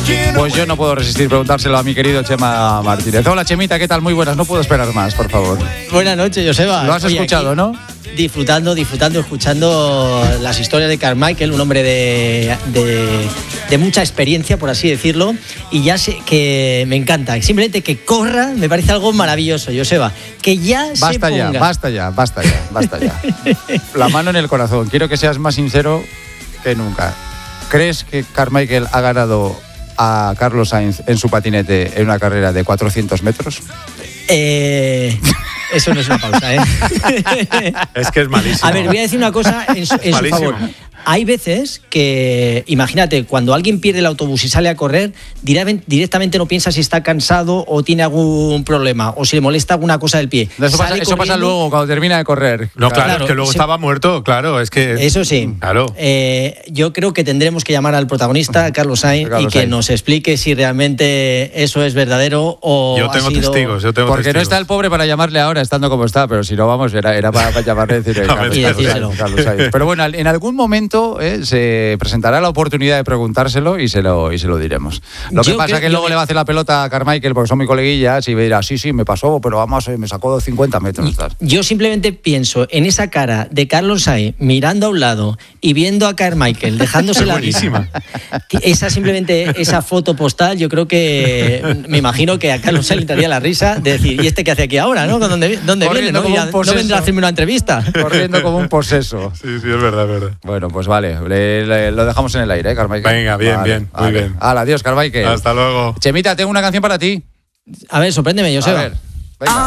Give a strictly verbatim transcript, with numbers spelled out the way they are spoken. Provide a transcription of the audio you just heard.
Pues yo no puedo resistir preguntárselo a mi querido Chema Martínez. Hola, Chemita, ¿qué tal? Muy buenas, no puedo esperar más, por favor. Buenas noches, Joseba. Lo has Oye, escuchado, aquí, ¿no? Disfrutando, disfrutando, escuchando las historias de Carmichael, un hombre de, de, de mucha experiencia, por así decirlo, y ya sé que me encanta. Simplemente que corra me parece algo maravilloso, Joseba. Que ya basta se ponga. ya, basta ya, basta ya, basta ya. La mano en el corazón. Quiero que seas más sincero que nunca. ¿Crees que Carmichael ha ganado a Carlos Sainz en su patinete en una carrera de cuatrocientos metros? Eh... Eso no es una pausa, ¿eh? Es que es malísimo. A ver, voy a decir una cosa en su, en su favor. Hay veces que, imagínate, cuando alguien pierde el autobús y sale a correr, directamente no piensa si está cansado o tiene algún problema o si le molesta alguna cosa del pie. Eso, pasa, eso pasa luego, cuando termina de correr. No, claro, claro es que luego sí, estaba muerto, claro, es que... Eso sí. Claro. Eh, yo creo que tendremos que llamar al protagonista, Carlos Sainz, Carlos y que Sainz. nos explique si realmente eso es verdadero o Yo tengo ha sido... testigos, yo tengo Porque testigos. no está el pobre para llamarle ahora, estando como está, pero si no, vamos, era, era para, para llamarle y decirle Carlos, y decírselo. Carlos Sainz. Pero bueno, en algún momento eh, se presentará la oportunidad de preguntárselo y se lo, y se lo diremos. Lo que yo pasa es que luego que... le va a hacer la pelota a Carmichael porque son muy coleguillas y dirá, sí, sí, me pasó, pero vamos, me sacó cincuenta metros. Yo simplemente pienso en esa cara de Carlos Sainz mirando a un lado y viendo a Carmichael dejándose la buenísima. Esa simplemente, esa foto postal, yo creo que me imagino que a Carlos Sainz le entraría la risa de decir, ¿y este qué hace aquí ahora? ¿No? ¿Dónde, dónde viene? ¿No? ¿No vendrá a hacerme una entrevista? Corriendo como un poseso. Sí, sí, es verdad, es verdad. Bueno, pues vale, le, le, lo dejamos en el aire, ¿eh, Carmichael? Venga, bien, vale, bien, vale. muy bien. Hala, adiós, Carmichael. Hasta luego. Chemita, tengo una canción para ti. A ver, sorpréndeme, Joseba. A ver, venga.